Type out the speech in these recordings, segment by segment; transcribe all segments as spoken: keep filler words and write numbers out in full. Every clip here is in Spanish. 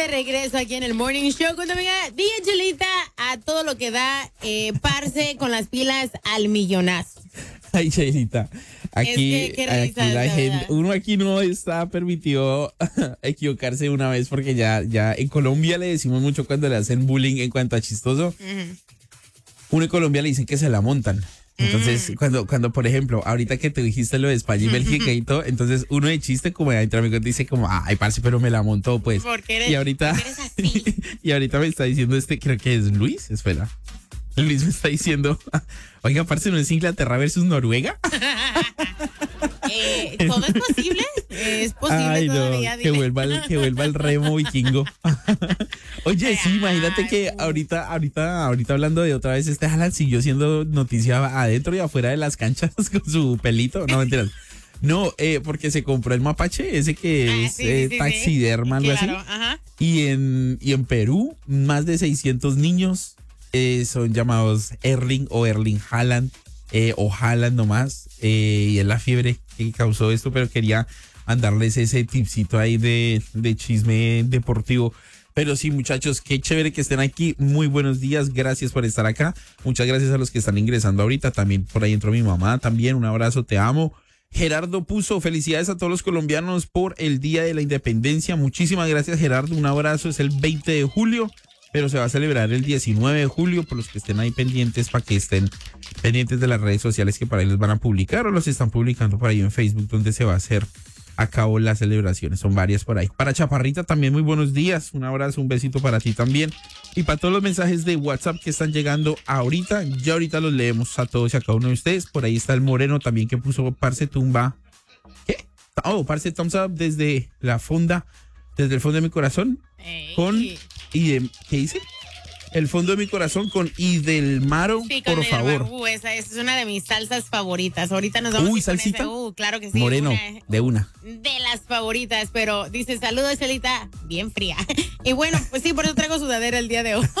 regreso aquí en el Morning Show con tu amiga D J Chelita, a todo lo que da, eh, parce con las pilas al millonazo. Ay, Chelita, aquí, es que, ¿qué aquí risas, la la gente, verdad? uno aquí no está permitido equivocarse una vez porque ya, ya en Colombia le decimos mucho cuando le hacen bullying en cuanto a chistoso. Uh-huh. Uno en Colombia le dicen que se la montan. Entonces, mm. cuando, cuando, por ejemplo, ahorita que te dijiste lo de España y Bélgica y todo, entonces uno de chiste como entre amigos dice como, ay, parce, pero me la montó, pues. Porque eres, y ahorita, eres así. y ahorita me está diciendo este, creo que es Luis, espera. Luis me está diciendo, oiga, parce, ¿no es Inglaterra versus Noruega? Eh, ¿Todo es posible? Es posible Ay, todavía. no, Dile. que vuelva el, que vuelva el remo vikingo. Oye, sí, imagínate que ahorita, ahorita, ahorita hablando de otra vez, este Haaland siguió siendo noticia adentro y afuera de las canchas con su pelito. No, mentiras. No, eh, porque se compró el mapache, ese que Ah, es sí, eh, sí, sí, taxiderma, sí. algo Claro, así. ajá. Y en, y en Perú, más de seiscientos niños eh, son llamados Erling o Erling Haaland. Eh, o Haaland nomás, eh, y es la fiebre que causó esto, pero quería mandarles ese tipcito ahí de, de chisme deportivo. Pero sí, muchachos, qué chévere que estén aquí. Muy buenos días, gracias por estar acá. Muchas gracias a los que están ingresando ahorita. También por ahí entró mi mamá, también un abrazo, te amo. Gerardo puso, felicidades a todos los colombianos por el Día de la Independencia. Muchísimas gracias, Gerardo, un abrazo. Es el veinte de julio. Pero se va a celebrar el diecinueve de julio, por los que estén ahí pendientes, para que estén pendientes de las redes sociales que para ahí les van a publicar o los están publicando por ahí en Facebook, donde se va a hacer a cabo las celebraciones. Son varias por ahí. Para Chaparrita también muy buenos días. Un abrazo, un besito para ti también. Y para todos los mensajes de WhatsApp que están llegando ahorita, ya ahorita los leemos a todos y a cada uno de ustedes. Por ahí está el Moreno también que puso Parce Tumba. ¿Qué? Oh, Parce Thumbs Up desde la fonda, desde el fondo de mi corazón. Ey. Con... ¿Y de, qué dice? El fondo de mi corazón con Idelmaro, Sí, con por el favor. Uh, esa, esa es una de mis salsas favoritas. Ahorita nos vamos Uy, a ir con ¿salsita? ese. Uh, claro que sí. Moreno, una, de una. De las favoritas, pero dice, saludos, Chelita, bien fría. Y bueno, pues sí, por eso traigo sudadera el día de hoy.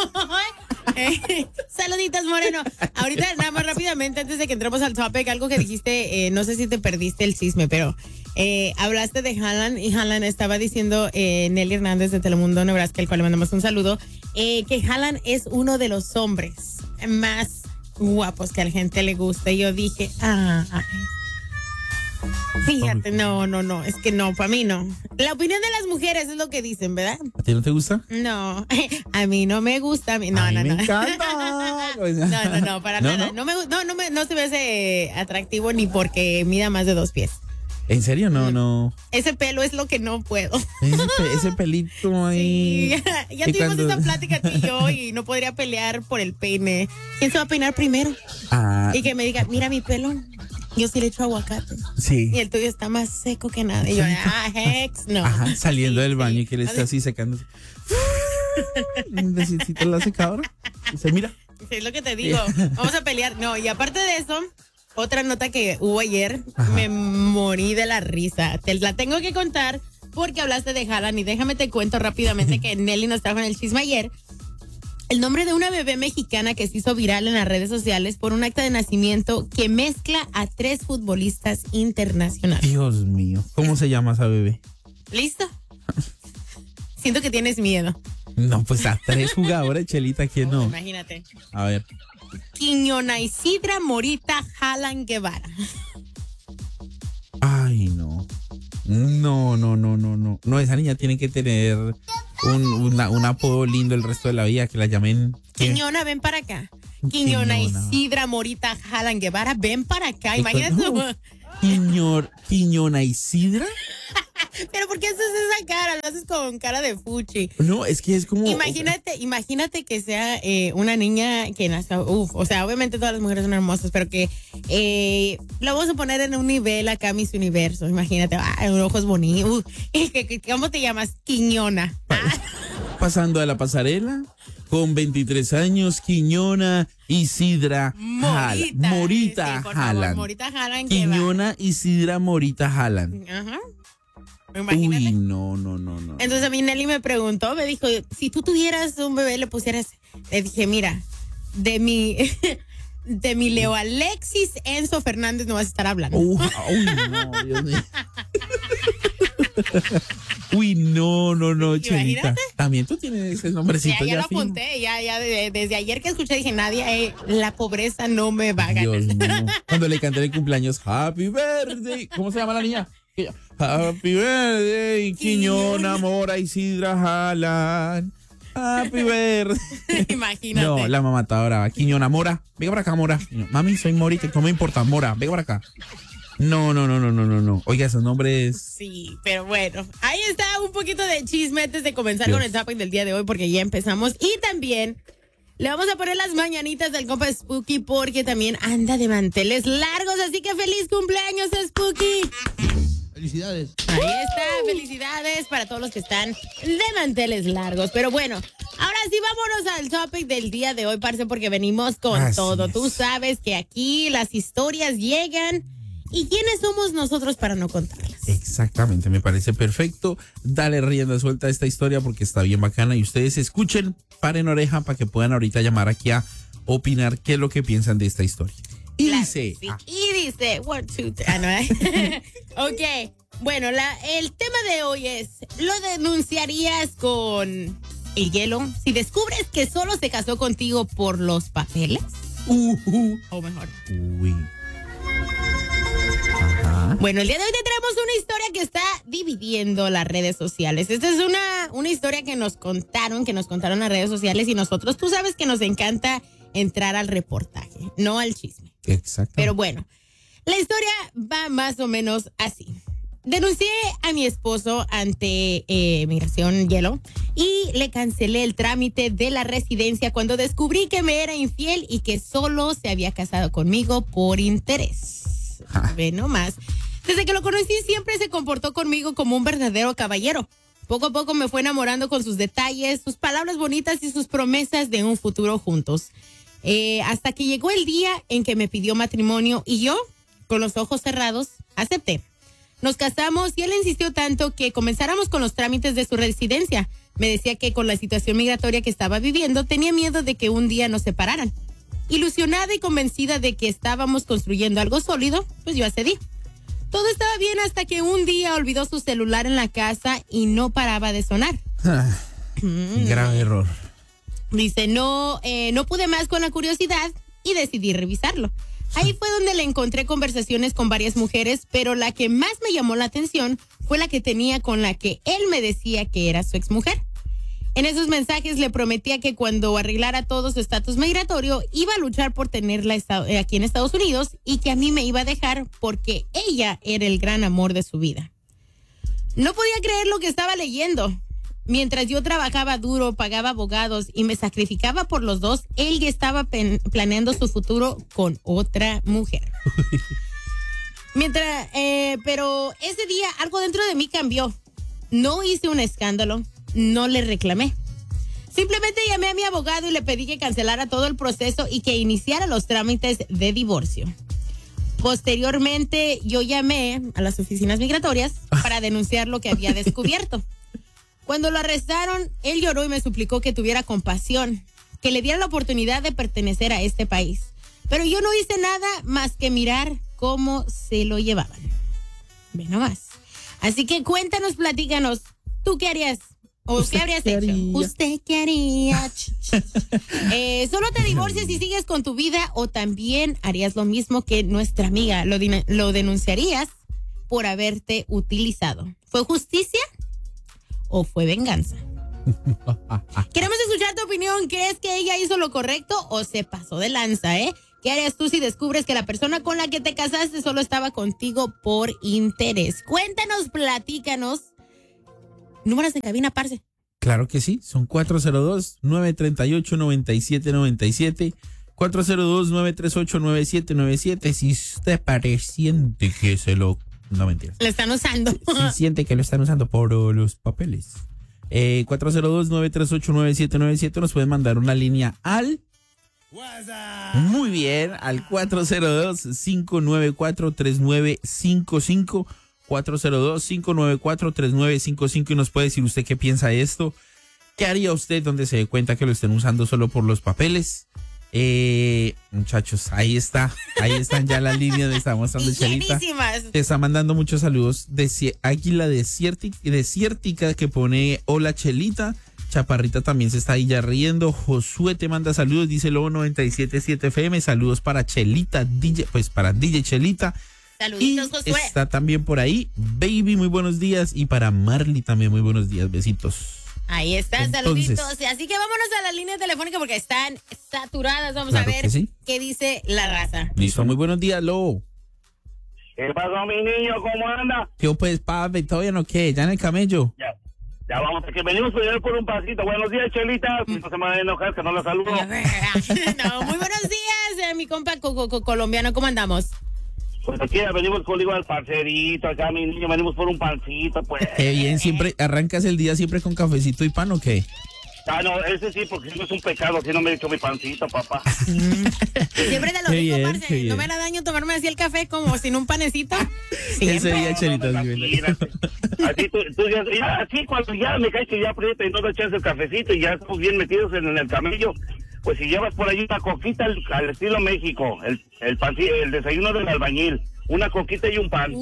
Eh, saluditos, Moreno. Ahorita, nada más rápidamente, antes de que entremos al topic, algo que dijiste, eh, no sé si te perdiste el chisme, pero eh, hablaste de Haaland y Haaland estaba diciendo, eh, Nelly Hernández de Telemundo Nebraska, el cual le mandamos un saludo, eh, que Haaland es uno de los hombres más guapos que a la gente le gusta. Y yo dije, ah, ay. Fíjate, no, no, no, es que no, para mí no. La opinión de las mujeres es lo que dicen, ¿verdad? ¿A ti no te gusta? No, a mí no me gusta. A mí, no, a mí no, me no. encanta. No, no, no, para ¿No, nada. no? No, me, no, no, me, no se me hace atractivo ni porque mida más de dos pies. ¿En serio? No, no. Ese pelo es lo que no puedo. Ese, pe- ese pelito ahí. Sí. Ya que tuvimos cuando- esa plática tú y yo y no podría pelear por el peine. ¿Quién se va a peinar primero? Ah, Y que me diga, mira mi pelo, yo sí le echo aguacate. sí. Y el tuyo está más seco que nada. Y yo, ah, hex, no. Ajá, saliendo Sí, del baño sí. y que él está así secándose. Necesito la secadora. Dice, mira. Sí, es lo que te digo. Vamos a pelear. No, y aparte de eso, otra nota que hubo ayer, Ajá. me morí de la risa. Te la tengo que contar porque hablaste de Haaland y déjame te cuento rápidamente que Nelly nos trajo en el chisme ayer. El nombre de una bebé mexicana que se hizo viral en las redes sociales por un acta de nacimiento que mezcla a tres futbolistas internacionales. Dios mío. ¿Cómo se llama esa bebé? ¿Listo? Siento que tienes miedo. No, pues a tres jugadores, Chelita, ¿quién no? Imagínate. A ver. Quiñona Isidra Morita Haaland Guevara. Ay, no. No, no, no, no, no. No, esa niña tiene que tener un, una- un apodo lindo el resto de la vida, que la llamen. ¿qué? Quiñona, ven para acá. Quiñona Quiñona. Isidra Morita Haaland Guevara, ven para acá. Imagínate. No. Quiñor, Quiñona Isidra. Pero ¿por qué haces esa cara? Lo haces con cara de fuchi. No, es que es como. Imagínate, imagínate que sea eh, una niña que nazca, uf, o sea, obviamente todas las mujeres son hermosas, pero que eh, la vamos a poner en un nivel acá, Miss Universo. Imagínate, ah, ojos bonitos. Uh, ¿qué- qué- ¿Cómo te llamas? Quiñona. Ah, Pasando a la pasarela, con veintitrés años, Quiñona Isidra Haaland. Morita. Morita Sí, por favor, Haaland. Morita Haaland Guevara. Quiñona Isidra Morita Haaland. Ajá. Imagínate. Uy, no, no, no, no. Entonces a mí Nelly me preguntó, me dijo, si tú tuvieras un bebé, le pusieras, le dije, mira, de mi, de mi Leo Alexis Enzo Fernández no vas a estar hablando. Uh, uy, no, Dios mío. Uy, no, no, no, Chelita. Imagínate. También tú tienes ese nombrecito. Ya, ya, ya lo fijo. apunté, ya, ya de- desde ayer que escuché dije, nadie, eh, la pobreza no me va a ganar. Dios mío. Cuando le canté el cumpleaños, Happy Birthday. ¿Cómo se llama la niña? Happy Birthday, Quiñona, Mora, Isidra, Jalan. Happy Birthday. Imagínate. No, la mamá está brava. Quiñona, Mora, venga para acá, Mora. Mami, soy Morita, no me importa, Mora, venga para acá. No, no, no, no, no, no, no. Oiga, esos nombres. Sí, pero bueno, ahí está un poquito de chisme antes de comenzar Dios. con el topic del día de hoy porque ya empezamos. Y también le vamos a poner las mañanitas del compa Spooky porque también anda de manteles largos, así que feliz cumpleaños, Spooky. Felicidades. Ahí está, felicidades para todos los que están de manteles largos. Pero bueno, ahora sí vámonos al topic del día de hoy, parce, porque venimos con Así todo. es. Tú sabes que aquí las historias llegan y quiénes somos nosotros para no contarlas. Exactamente, me parece perfecto. Dale rienda suelta a esta historia porque está bien bacana y ustedes escuchen, paren oreja para que puedan ahorita llamar aquí a opinar qué es lo que piensan de esta historia. Y Claro, dice, sí. ah, Y dice, one, two, three. Ah, no, ¿eh? Ok, bueno, la, el tema de hoy es, ¿lo denunciarías con el hielo si descubres que solo se casó contigo por los papeles? uh, uh, O mejor. uy. Ajá. Bueno, el día de hoy te traemos una historia que está dividiendo las redes sociales. Esta es una, una historia que nos contaron, que nos contaron las redes sociales y nosotros, tú sabes que nos encanta entrar al reportaje, no al chisme. Exacto. Pero bueno, la historia va más o menos así. Denuncié a mi esposo ante eh, Migración Hielo y le cancelé el trámite de la residencia cuando descubrí que me era infiel y que solo se había casado conmigo por interés. Ja. Ve nomás. Desde que lo conocí siempre se comportó conmigo como un verdadero caballero. Poco a poco me fue enamorando con sus detalles, sus palabras bonitas y sus promesas de un futuro juntos. Eh, hasta que llegó el día en que me pidió matrimonio y yo, con los ojos cerrados, acepté. Nos casamos y él insistió tanto que comenzáramos con los trámites de su residencia. Me decía que con la situación migratoria que estaba viviendo tenía miedo de que un día nos separaran. Ilusionada y convencida de que estábamos construyendo algo sólido, pues yo accedí. Todo estaba bien hasta que un día olvidó su celular en la casa y no paraba de sonar. Ah, grave error. Dice, no, eh, no pude más con la curiosidad y decidí revisarlo. Ahí fue donde le encontré conversaciones con varias mujeres, pero la que más me llamó la atención fue la que tenía con la que él me decía que era su exmujer. En esos mensajes le prometía que cuando arreglara todo su estatus migratorio iba a luchar por tenerla esta- eh, aquí en Estados Unidos y que a mí me iba a dejar porque ella era el gran amor de su vida. No podía creer lo que estaba leyendo. Mientras yo trabajaba duro, pagaba abogados y me sacrificaba por los dos, él ya estaba pen- planeando su futuro con otra mujer. Mientras, eh, pero ese día algo dentro de mí cambió. No hice un escándalo, no le reclamé. Simplemente llamé a mi abogado y le pedí que cancelara todo el proceso y que iniciara los trámites de divorcio. Posteriormente, yo llamé a las oficinas migratorias para denunciar lo que había descubierto. Cuando lo arrestaron, él lloró y me suplicó que tuviera compasión, que le diera la oportunidad de pertenecer a este país. Pero yo no hice nada más que mirar cómo se lo llevaban. Ve nomás. Así que cuéntanos, platícanos, ¿tú qué harías? ¿O qué habrías qué hecho? haría? ¿Usted qué haría? Ch, ch, ch. Eh, ¿Solo te divorcias y sigues con tu vida o también harías lo mismo que nuestra amiga? ¿Lo, din- lo denunciarías por haberte utilizado? ¿Fue justicia o fue venganza? Queremos escuchar tu opinión. ¿Crees que ella hizo lo correcto o se pasó de lanza, eh? ¿Qué harías tú si descubres que la persona con la que te casaste solo estaba contigo por interés? Cuéntanos, platícanos. Números de cabina, parce. Claro que sí, son cuatro cero dos, nueve tres ocho, nueve siete nueve siete, cuatro cero dos, nueve tres ocho, nueve siete nueve siete. Si usted pareciente que se lo... No, mentira. Lo están usando. Si siente que lo están usando por uh, los papeles. Eh, cuatro cero dos, nueve tres ocho, nueve siete nueve siete. Nos pueden mandar una línea al... Muy bien, al cuatro cero dos, cinco nueve cuatro, tres nueve cinco cinco. cuatro cero dos, cinco nueve cuatro, tres nueve cinco cinco y nos puede decir usted qué piensa de esto. ¿Qué haría usted donde se dé cuenta que lo estén usando solo por los papeles? Eh, muchachos, ahí está, ahí están ya las líneas donde está mostrando Chelita. Llenísimas. Te está mandando muchos saludos de Cie- Águila Desiertic- Desiertica que pone hola Chelita. Chaparrita también se está ahí ya riendo. Josué te manda saludos, dice Lobo noventa y siete punto siete F M. Saludos para Chelita, D J, pues para D J Chelita. Saluditos, Y Josué. está también por ahí Baby, muy buenos días. Y para Marley también muy buenos días, besitos. Ahí está, Entonces, saluditos. Así que vámonos a la línea telefónica porque están saturadas. Vamos Claro a ver que sí. qué dice la raza. Listo, muy buenos días, Lobo. ¿Qué pasó, mi niño? ¿Cómo anda? ¿Qué pues, papi? ¿Todavía no qué? ¿Ya en el camello? Ya, ya vamos, que venimos primero por un pasito. Buenos días, Chelita. No se me van a enojar, que no la saludo. No, muy buenos días, eh, mi compa co- co- co- colombiano. ¿Cómo andamos? Pues aquí ya venimos conmigo al parcerito, acá, mi niño, venimos por un pancito, pues. Qué bien, siempre arrancas el día siempre con cafecito y pan, ¿o qué? Ah, no, ese sí, porque si no es un pecado, si no me he hecho mi pancito, papá. Siempre te lo Qué digo, bien, parce. qué bien. No me hará daño tomarme así el café como sin un panecito. Ese Siempre. día, Chelita, sí, Imagínate. Así tú, tú ya, ya, así cuando ya me caes que ya aprieta y no te echas el cafecito y ya estamos bien metidos en, en el camello, pues si llevas por ahí una coquita al, al estilo México, el, el, panci- el desayuno del albañil, una coquita y un pan.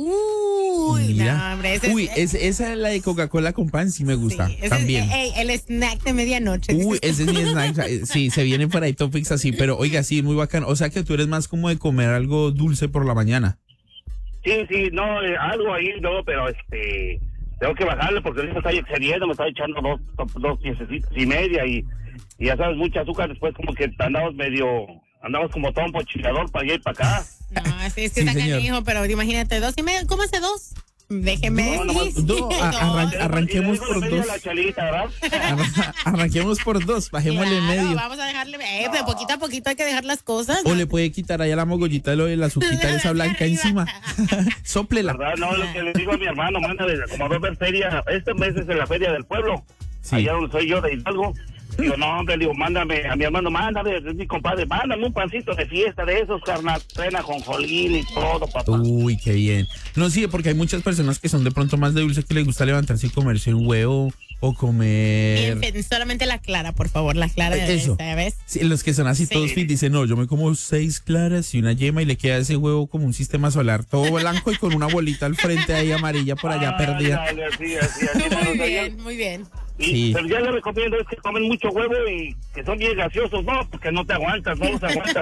Uy, Mira. no, hombre. Ese Uy, es, es- esa es la de Coca-Cola con pan, sí me gusta. sí, ese es, también. ey, el snack de medianoche. Uy, ese es mi snack. eh, Sí, se vienen por ahí topics así, pero oiga, sí, muy bacano. O sea que tú eres más como de comer algo dulce por la mañana. Sí, sí, no, eh, algo ahí, no, pero este, tengo que bajarle porque ahorita me estoy excediendo, me estoy echando dos, dos piececitas y media y, y ya sabes, mucha azúcar, después como que andamos medio, andamos como todo un pochilador para allá y para acá. No, sí, es que Sí, está señor. canijo, pero imagínate, dos y medio. ¿Cómo hace dos? Déjeme. No, no, no, a- arran- Pero, arranquemos y le digo por de media dos. La Chelita, ¿verdad? Arran- Arranquemos por dos, bajémosle en Claro, medio. vamos a dejarle, eh, pero poquito a poquito hay que dejar las cosas. O le puede quitar allá la mogollita de lo de la azuquita esa blanca encima. Sóplela. ¿Verdad? No, lo que le digo a mi hermano, mándale como a ver feria, este mes es en la feria del pueblo, Sí. allá donde soy yo de Hidalgo. Digo, no, hombre, digo, mándame, a mi hermano, mándame, es mi compadre, mándame un pancito de fiesta de esos, carnal, cena con jolín y todo, papá. Uy, qué bien. No, sí, porque hay muchas personas que son de pronto más de dulce que les gusta levantarse y comerse un huevo o comer. Bien, fe- solamente la clara, por favor, la clara de Eso. esta, ¿ves? Sí, los que son así Sí. todos fit dicen, no, yo me como seis claras y una yema y le queda ese huevo como un sistema solar, todo blanco y con una bolita al frente ahí amarilla por allá Ah, perdida. dale, así, así, así, Muy no, no, bien, muy bien. Y, Sí. Pero ya le recomiendo es que comen mucho huevo y que son bien gaseosos, no, porque no te aguantas, no los aguantas.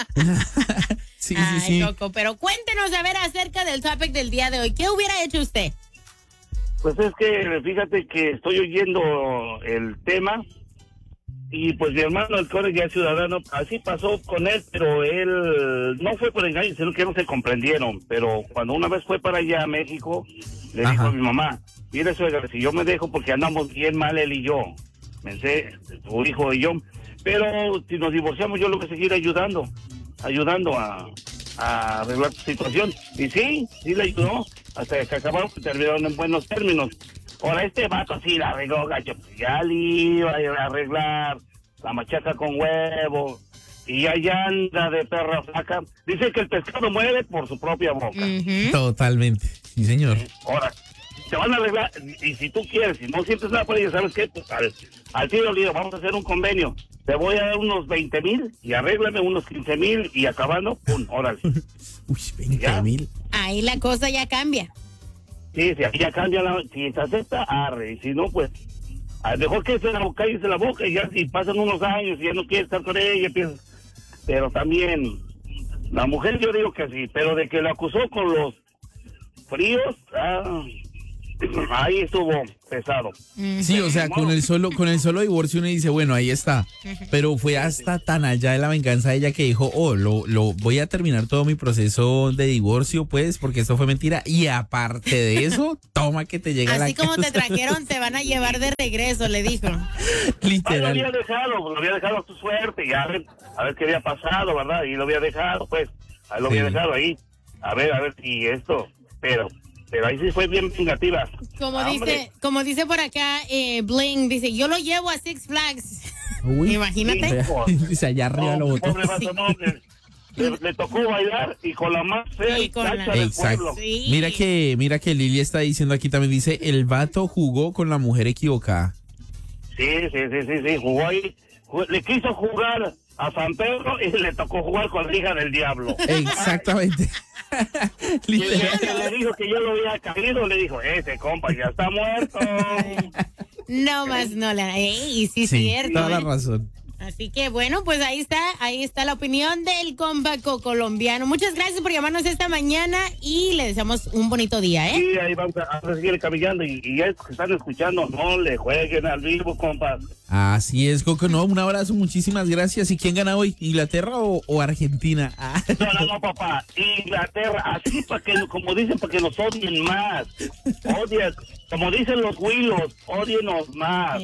Sí, sí, Ay, sí. Coco, pero cuéntenos a ver acerca del topic del día de hoy. ¿Qué hubiera hecho usted? Pues es que fíjate que estoy oyendo el tema y pues mi hermano el core ya es ciudadano, así pasó con él, pero él no fue por engaño, sino que no se comprendieron, pero cuando una vez fue para allá a México, le dijo Ajá. a mi mamá, mire suegra, si yo me dejo porque andamos bien mal él y yo, pensé, su hijo y yo, pero si nos divorciamos yo lo que seguir ayudando, ayudando a, a arreglar tu situación, y sí, sí le ayudó, hasta que acabaron, terminaron en buenos términos. Ahora este vato sí la arregló, gacho, pues ya le iba a arreglar la machaca con huevo, y allá anda de perra flaca. Dice que el pescado muere por su propia boca. Ujú. Totalmente. Sí, señor. Ahora, te van a arreglar, y si tú quieres, si no sientes nada por ella, ¿sabes qué? Pues al, al tiro lío, vamos a hacer un convenio. Te voy a dar unos veinte mil y arréglame unos quince mil y acabando, pum, órale. Uy, veinte ¿Ya? mil. Ahí la cosa ya cambia. Sí, si aquí ya cambia la, si se acepta, arre, y si no, pues, a lo mejor que se la boca, cállese la boca, y ya si pasan unos años y ya no quiere estar con ella, empieza. Pero también, la mujer yo digo que sí, pero de que la acusó con los fríos, ah, ahí estuvo pesado. Sí, o sea, con el solo, con el solo divorcio uno dice, bueno, ahí está. Pero fue hasta tan allá de la venganza de ella que dijo, oh, lo, lo voy a terminar todo mi proceso de divorcio, pues, porque esto fue mentira. Y aparte de eso, toma que te llega la Así como te causa. trajeron, te van a llevar de regreso, le dijo. Ah, lo Literal. había dejado, lo había dejado a tu suerte, y a ver, a ver qué había pasado, ¿verdad? Y lo había dejado, pues, ahí lo Sí. había dejado ahí. A ver, a ver si esto, pero, pero ahí sí fue bien vengativa. Como Ah, dice, hombre. como dice por acá, eh, Bling, dice, yo lo llevo a Six Flags. Uy. Imagínate. Dice, allá arriba lo No, botó. pobre vato, no, le, le- le tocó bailar y con la más fea Sí, y con la- cacha del Exacto. pueblo. Sí. Mira que, mira que Lili está diciendo aquí también, dice, el vato jugó con la mujer equivocada. Sí, sí, sí, sí, sí, jugó ahí, jugó- le quiso jugar a San Pedro y le tocó jugar con la hija del diablo. Exactamente. Y el que le dijo que yo lo había caído, le dijo, ese compa ya está muerto. No más, no, la, ey, sí, Sí, cierto. toda la ¿eh? razón. Así que bueno, pues ahí está, ahí está la opinión del compa colombiano. Muchas gracias por llamarnos esta mañana y le deseamos un bonito día, ¿eh? Sí, ahí vamos a, a seguir caminando y, y es que están escuchando, no le jueguen al vivo, compa. Así es, Coco. No, un abrazo, muchísimas gracias. ¿Y quién gana hoy? ¿Inglaterra o, o Argentina? Ah. No, no, no, papá. Inglaterra, así para que, como dicen, para que nos odien más. Odian, como dicen los Willos, odienos más.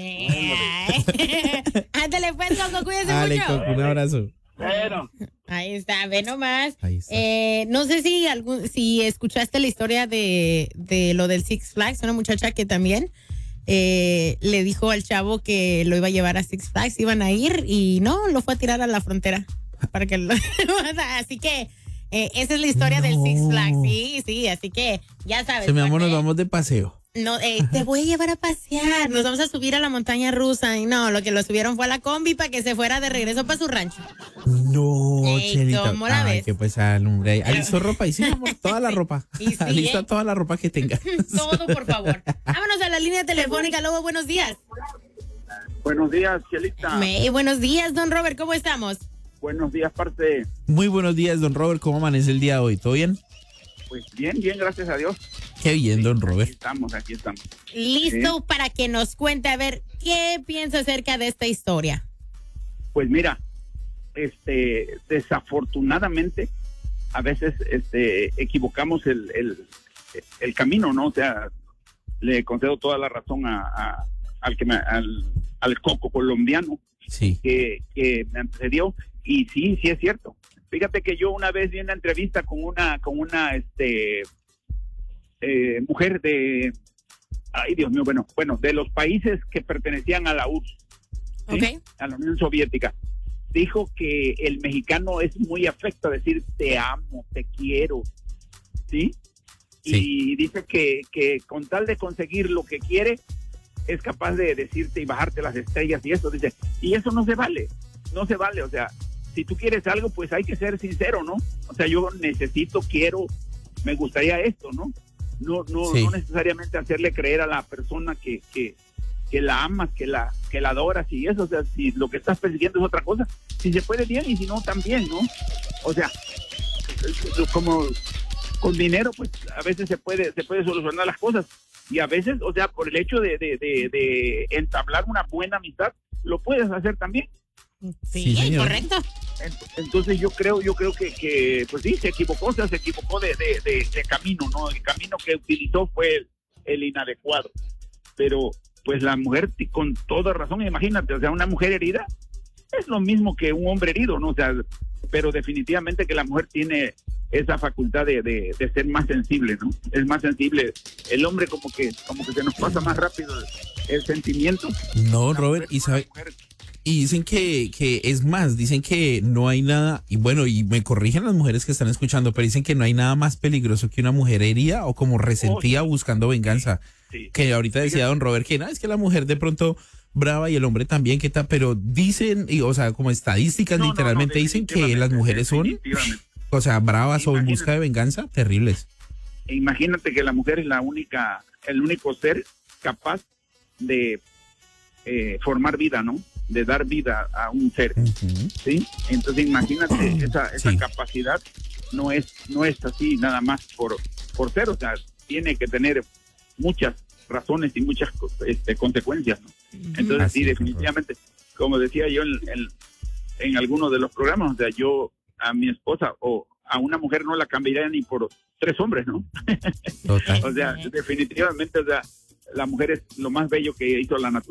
Eh, ándale pues, Coco, cuídese Dale, mucho. Coco, un abrazo. Bueno. Ahí está, ve nomás. Ahí está. Eh, no sé si algún, si escuchaste la historia de, de lo del Six Flags, una muchacha que también eh, le dijo al chavo que lo iba a llevar a Six Flags, iban a ir y no, lo fue a tirar a la frontera para que lo, así que eh, esa es la historia No. del Six Flags, sí, sí, así que ya sabes. Se me amor, nos porque- vamos de paseo. No, eh, te voy a llevar a pasear, nos vamos a subir a la montaña rusa y no, lo que lo subieron fue a la combi para que se fuera de regreso para su rancho. No, Ey, Chelita. ¿cómo la Ay, ves? qué pesar, hombre. Alisto ropa y sí, amor, toda la ropa. Y sí, Alista ¿eh? toda la ropa que tenga. Todo, por favor. Vámonos a la línea telefónica, Lobo, buenos días. Buenos días, Chelita. Me- buenos días, don Robert, ¿cómo estamos? Buenos días, parte. Muy buenos días, don Robert. ¿Cómo amanece el día de hoy? ¿Todo bien? Pues bien, bien, gracias a Dios. Qué bien, don Aquí Robert. estamos, aquí estamos. Listo para que nos cuente, a ver, ¿qué piensa acerca de esta historia? Pues mira, este, desafortunadamente, a veces este, equivocamos el, el, el camino, ¿no? O sea, le concedo toda la razón a, a- al que me, al, al coco colombiano Sí. que, que me antecedió, y sí, sí es cierto. Fíjate que yo una vez vi una entrevista con una, con una, este, eh, mujer de, ay Dios mío, bueno, bueno, de los países que pertenecían a la U R S S, ¿sí? ¿Ok? A la Unión Soviética. Dijo que el mexicano es muy afecto a decir te amo, te quiero, ¿sí? Sí. Y dice que, que con tal de conseguir lo que quiere, es capaz de decirte y bajarte las estrellas y eso, dice, y eso no se vale, no se vale, o sea, si tú quieres algo, pues hay que ser sincero, ¿no? O sea, yo necesito, quiero, me gustaría esto, ¿no? No, no, Sí. no necesariamente hacerle creer a la persona que, que, que la amas, que la, que la adoras y eso, o sea, si lo que estás persiguiendo es otra cosa, si se puede bien y si no también, ¿no? O sea, como con dinero, pues a veces se puede, se puede solucionar las cosas. Y a veces, o sea, por el hecho de, de, de, de entablar una buena amistad, lo puedes hacer también. Sí, Sí, señor. correcto. Ent- Entonces yo creo, yo creo que, que pues sí, se equivocó, o sea, se equivocó de, de, de, de camino, ¿no? El camino que utilizó fue el, el inadecuado. Pero, pues la mujer, t- con toda razón, imagínate, o sea, una mujer herida es lo mismo que un hombre herido, ¿no? O sea, pero definitivamente que la mujer tiene esa facultad de, de, de ser más sensible, ¿no? Es más sensible. El hombre como que, como que se nos pasa más rápido el, el sentimiento. No, La Robert, mujer- y sabe, la mujer- y dicen que, que es más, dicen que no hay nada, y bueno, y me corrigen las mujeres que están escuchando, pero dicen que no hay nada más peligroso que una mujer herida o como resentida buscando venganza. sí. Que ahorita decía don Robert que no, es que la mujer de pronto brava y el hombre también, ¿qué tal? Pero dicen, y, o sea, como estadísticas No, no, no, literalmente dicen que las definitivamente, mujeres son, definitivamente. o sea, bravas o en Imagínate. busca de venganza, terribles. E imagínate que la mujer es la única, el único ser capaz de eh, formar vida, ¿no? De dar vida a un ser, Ujú. ¿sí? Entonces imagínate, esa, esa Sí. capacidad no es, no es así nada más por, por ser, o sea, tiene que tener muchas razones y muchas este, consecuencias, ¿no? Entonces Así sí, es, definitivamente, como decía yo en, en, en algunos de los programas, o sea, yo a mi esposa o a una mujer no la cambiaría ni por tres hombres, ¿no? Total. O sea, definitivamente, o sea, la mujer es lo más bello que hizo la naturaleza.